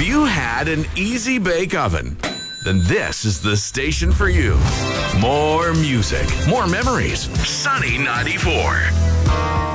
Have you had an Easy Bake Oven? Then this is the station for you. More music, more memories. Sunny 94.